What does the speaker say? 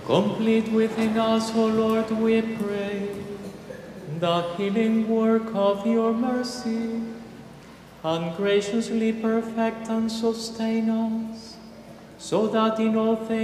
Complete within us, O Lord, we pray, the healing work of your mercy, and graciously perfect and sustain us, so that in all things